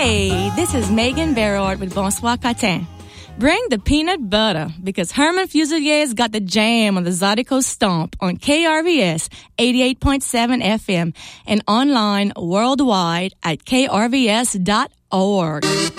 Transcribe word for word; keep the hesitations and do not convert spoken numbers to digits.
Hey, this is Megan Berard with Bonsoir Catin. Bring the peanut butter because Herman Fusilier's got the jam on the Zydeco Stomp on K R V S eighty-eight point seven F M and online worldwide at k r v s dot org.